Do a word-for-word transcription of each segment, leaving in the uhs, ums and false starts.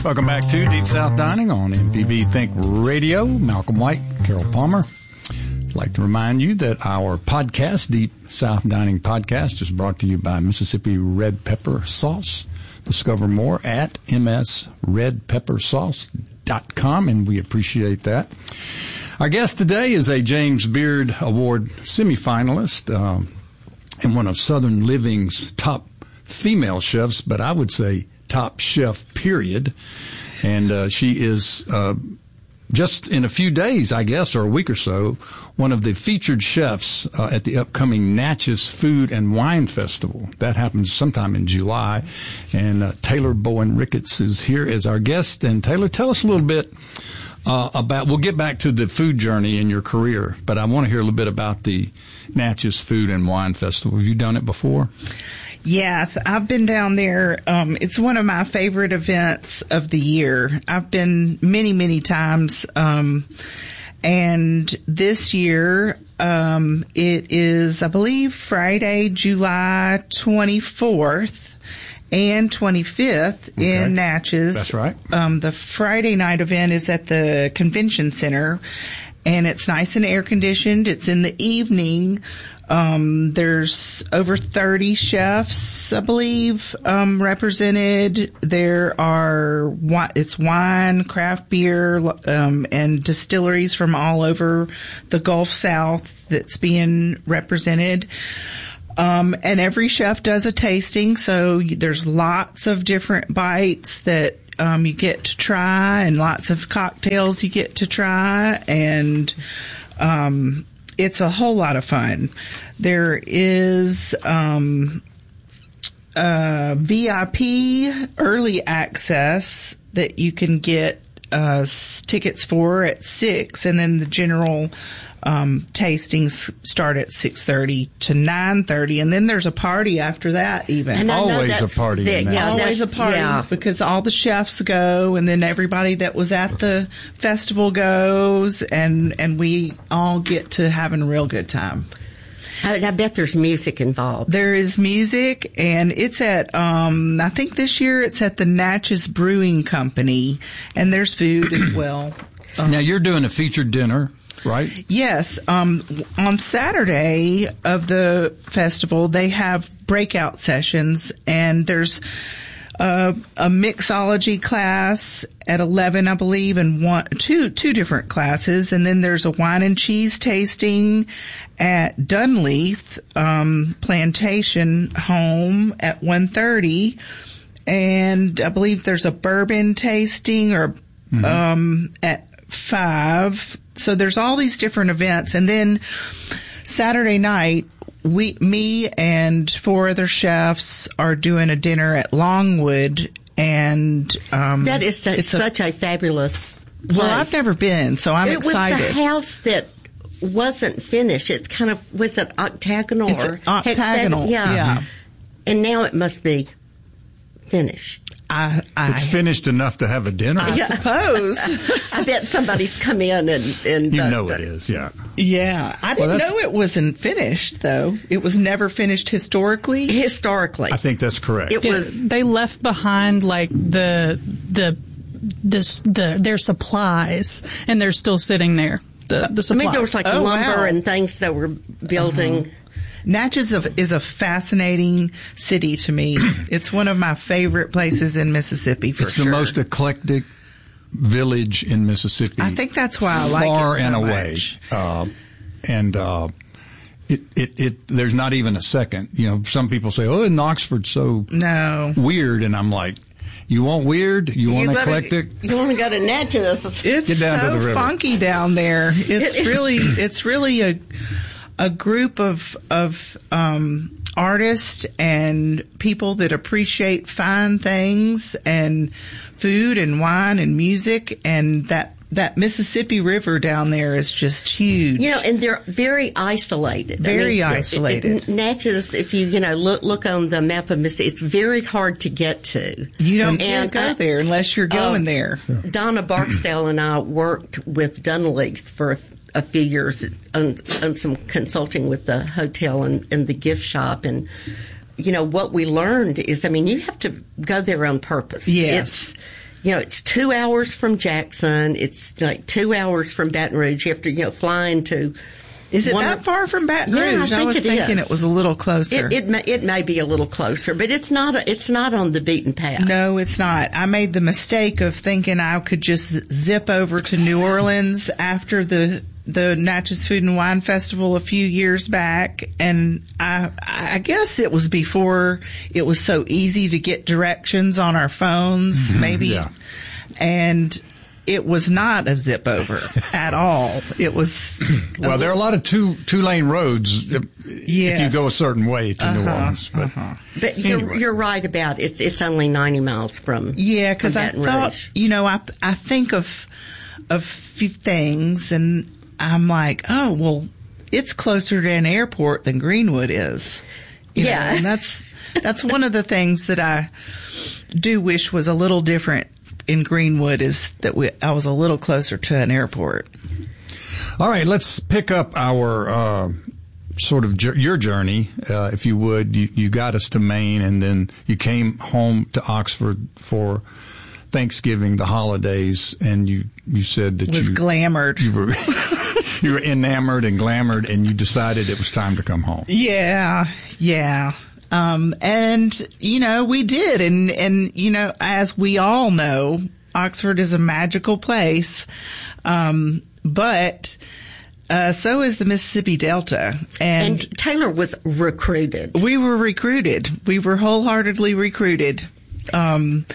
Welcome back to Deep South Dining on M P B Think Radio. Malcolm White, Carol Palmer. I'd like to remind you that our podcast, Deep South Dining Podcast, is brought to you by Mississippi Red Pepper Sauce. Discover more at m s red pepper sauce dot com, and we appreciate that. Our guest today is a James Beard Award semifinalist uh, and one of Southern Living's top female chefs, but I would say top chef, period. And uh, she is, uh, just in a few days, I guess, or a week or so, one of the featured chefs uh, at the upcoming Natchez Food and Wine Festival. That happens sometime in July. And uh, Taylor Bowen Ricketts is here as our guest. And Taylor, tell us a little bit uh, about, we'll get back to the food journey in your career, but I want to hear a little bit about the Natchez Food and Wine Festival. Have you done it before? Yes, I've been down there. Um, it's one of my favorite events of the year. I've been many, many times. Um, and this year, um, it is, I believe, Friday, July twenty-fourth and twenty-fifth okay. in Natchez. That's right. Um, the Friday night event is at the convention center, and it's nice and air conditioned. It's in the evening. Um, there's over thirty chefs, I believe, um, represented. There are, it's wine, craft beer, um, and distilleries from all over the Gulf South that's being represented. Um, and every chef does a tasting, so there's lots of different bites that, um, you get to try, and lots of cocktails you get to try, and, um, it's a whole lot of fun. There is um, uh, V I P early access that you can get uh, tickets for at six, and then the general um, tastings start at six thirty to nine thirty, and then there's a party after that. Even always a party. The, in yeah, always a party yeah. because all the chefs go, and then everybody that was at the festival goes, and and we all get to having a real good time. I, I bet there's music involved. There is music, and it's at, um, I think this year it's at the Natchez Brewing Company, and there's food as well. Um, now, you're doing a featured dinner, right? Yes. Um, on Saturday of the festival, they have breakout sessions, and there's Uh, a mixology class at eleven, I believe, and one, two, two different classes. And then there's a wine and cheese tasting at Dunleith, um, Plantation Home at one thirty. And I believe there's a bourbon tasting or, mm-hmm. um, at five. So there's all these different events. And then Saturday night, We, me and four other chefs are doing a dinner at Longwood, and um, that is su- it's such a, a fabulous place. Well, I've never been, so I'm it excited. It was the house that wasn't finished. It's kind of, was it octagonal it's or octagonal? Yeah. yeah, and now it must be finished. I, I, it's finished enough to have a dinner. I yeah. suppose. I bet somebody's come in and, and you uh, know it is, yeah. Yeah, I didn't well, know it wasn't finished though. It was never finished historically. Historically, I think that's correct. It yeah, was. They left behind like the the this the their supplies, and they're still sitting there. The the supplies. I mean, there was like oh, lumber wow. and things that were building. Uh-huh. Natchez is a fascinating city to me. It's one of my favorite places in Mississippi, for it's sure. It's the most eclectic village in Mississippi. I think that's why I like far it so and much. away. Uh, and uh, it, it, it, there's not even a second. You know, some people say, oh, in Oxford's so no. weird. And I'm like, you want weird? You want you eclectic? Gotta, you want to go to Natchez. It's Get down so to the river. funky down there. It's really, it's really a, a group of, of, um, artists and people that appreciate fine things and food and wine and music, and that, that Mississippi River down there is just huge. You know, and they're very isolated. Very I mean, isolated. It, it, Natchez, if you, you know, look, look on the map of Mississippi, it's very hard to get to. You don't and, go uh, there unless you're going uh, there. Donna Barksdale and I worked with Dunleith for a, a few years on, on some consulting with the hotel and, and the gift shop. And, you know, what we learned is, I mean, you have to go there on purpose. Yes. It's, you know, it's two hours from Jackson. It's like two hours from Baton Rouge. You have to, you know, fly into. Is it one that of, far from Baton Rouge? Yeah, I, think I was it thinking is. it was a little closer. It, it may, it may be a little closer, but it's not. A, it's not on the beaten path. No, it's not. I made the mistake of thinking I could just zip over to New Orleans after the the Natchez Food and Wine Festival a few years back, and I I guess it was before it was so easy to get directions on our phones, Mm-hmm, maybe, yeah. and it was not a zip over at all. It was. Well, there are a lot of two two lane roads if, Yes. if you go a certain way to New Uh-huh, Orleans. But uh-huh. But you're, Anyway. you're right about it. It's, it's only ninety miles from. Yeah, because from I Baton thought, Rouge. you know, I I think of of few things, and I'm like, oh well, it's closer to an airport than Greenwood is. You Yeah. know, and that's that's one of the things that I do wish was a little different in Greenwood, is that we I was a little closer to an airport. all right, let's pick up our uh, sort of jour- your journey, uh, if you would. You, you got us to Maine, and then you came home to Oxford for Thanksgiving, the holidays, and you you said that Was you glamored. you were you were enamored and glamored, and you decided it was time to come home. Yeah, yeah. Um, and, you know, we did. And, and, you know, as we all know, Oxford is a magical place. Um, but, uh, so is the Mississippi Delta. And, And Taylor was recruited. we were recruited. We were wholeheartedly recruited, um,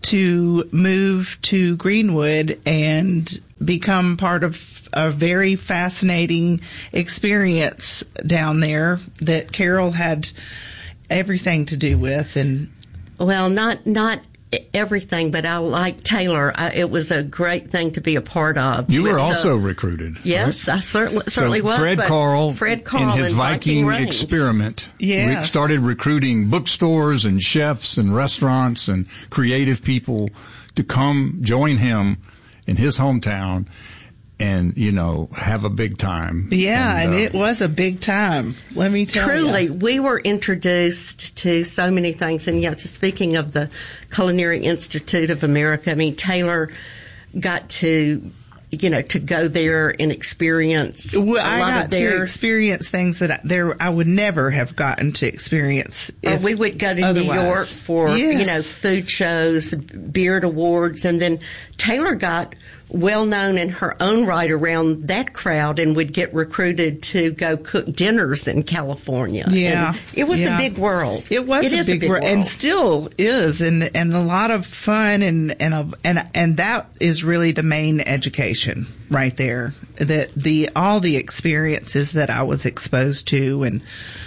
to move to Greenwood and become part of a very fascinating experience down there that Carol had everything to do with. And Well, not not everything, but I like Taylor. I, it was a great thing to be a part of. You With were the- also recruited. Yes, right? I certainly certainly so was. Fred but Carl, Fred Carl in his and Viking, Range. experiment, Yes. re- started recruiting bookstores and chefs and restaurants and creative people to come join him in his hometown and, you know, have a big time. yeah, and, uh, it was a big time. Let me tell Truly, you. we were introduced to so many things. And, yeah, just speaking of the Culinary Institute of America, I mean, Taylor got to, you know, to go there and experience Well, a I lot got of to their. experience things that I, there I would never have gotten to experience. Or if we would go to otherwise. New York for, Yes. you know, food shows, beard awards, and then Taylor got well known in her own right around that crowd and would get recruited to go cook dinners in California. Yeah. And it was Yeah. a big world. It was It a is big, world, and still is, and and a lot of fun, and and a, and and that is really the main education right there. That the all the experiences that I was exposed to, and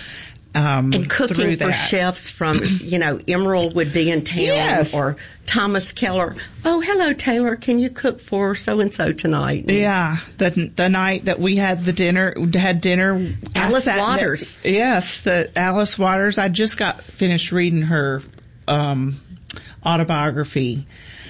um, and through cooking for that. chefs from, you know, Emerald would be in town, Yes. or Thomas Keller. Oh, hello, Taylor. Can you cook for so and so tonight? Yeah, the the night that we had the dinner, had dinner. I Alice sat ne- Waters. yes, the Alice Waters. I just got finished reading her um, autobiography,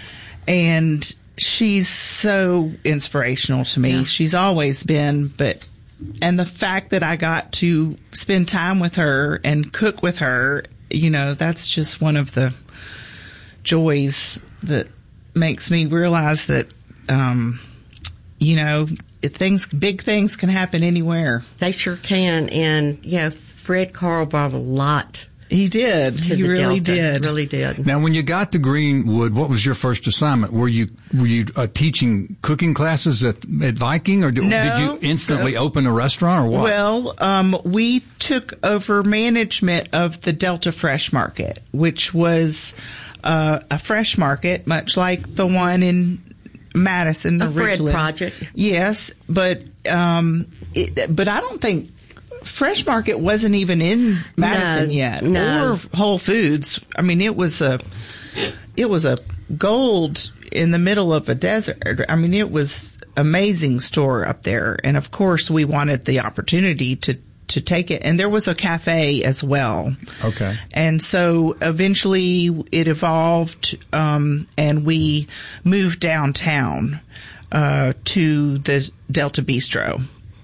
and she's so inspirational to me. Yeah. She's always been, but and the fact that I got to spend time with her and cook with her, you know, that's just one of the joys that makes me realize that, um, you know, if things, big things can happen anywhere. They sure can. And, you know, Fred Carl brought a lot He did. to He the really Delta. did. Really did. Now, when you got to Greenwood, what was your first assignment? Were you were you uh, teaching cooking classes at at Viking, or did, No. did you instantly open a restaurant, or what? Well, um, we took over management of the Delta Fresh Market, which was uh, a fresh market, much like the one in Madison A Fred originally. project. Yes, but um, it, but I don't think Fresh Market wasn't even in Madison No, yet, no. or Whole Foods. I mean, it was a it was a gold in the middle of a desert. I mean, it was amazing store up there, and of course, we wanted the opportunity to to take it. And there was a cafe as well. Okay. And so eventually it evolved, um, and we moved downtown uh, to the Delta Bistro.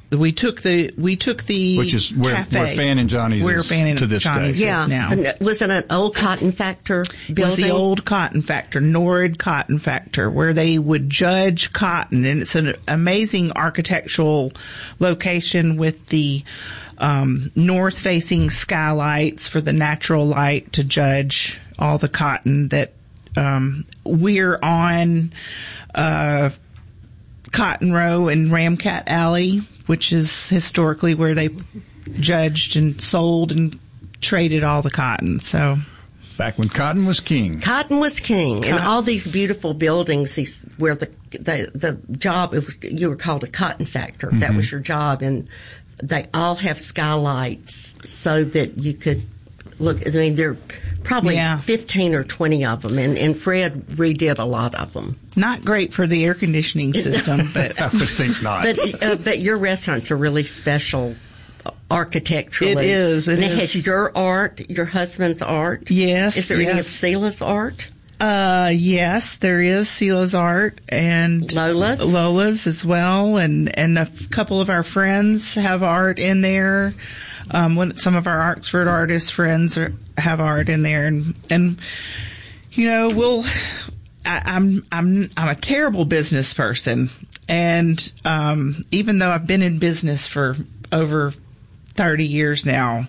we took the we took the Which is where, cafe, where Fan and Johnny's where is Fan and to this Johnny's day. is Yeah. now. And was it an old cotton factor building? It was the old cotton factor, Norrid Cotton Factor, where they would judge cotton, and it's an amazing architectural location with the um, north-facing skylights for the natural light to judge all the cotton that um, we're on. Uh, Cotton Row and Ramcat Alley, which is historically where they judged and sold and traded all the cotton. So Back when cotton was king. Cotton was king, and Cotton. all these beautiful buildings. These where the the, the job it was, you were called a cotton factor. That was your job, and they all have skylights so that you could look. I mean, there are probably Yeah. fifteen or twenty of them, and, and Fred redid a lot of them. not great for the air conditioning system, but I would think not. But uh, but your restaurants are really special architecturally. It is, it and it is. has your art, your husband's art. yes. Is there any of yes. Sela's art? Uh, yes, there is Sela's art and Lola's? Lola's as well, and and a couple of our friends have art in there. Um, when some of our Oxford artist friends are, have art in there, and and you know, we'll. I, I'm I'm I'm a terrible business person, and um, even though I've been in business for over thirty years now,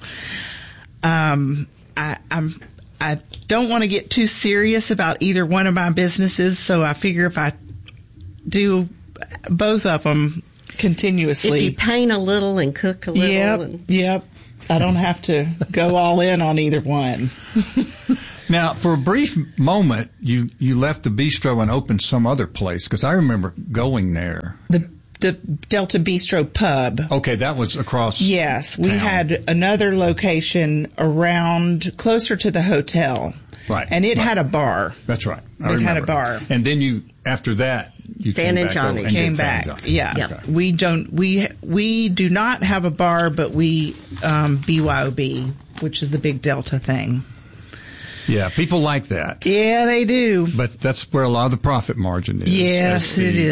um, I, I'm. I don't want to get too serious about either one of my businesses, so I figure if I do both of them continuously. If you paint a little and cook a little. Yep, And, yep. I don't have to go all in on either one. Now, for a brief moment, you, you left the bistro and opened some other place, because I remember going there. The the Delta Bistro Pub. Okay, that was across. Yes, we town. had another location around closer to the hotel. Right, And it right. had a bar. That's right. I It remember. had a bar. And then you, after that, you Fan came and back Johnny's. over and Came did Fan back. and Johnny's. Yeah. Yep. Okay. We don't we we do not have a bar, but we um B Y O B, which is the big Delta thing. Yeah, people like that. Yeah, they do. But that's where a lot of the profit margin is. Yes, as the it is.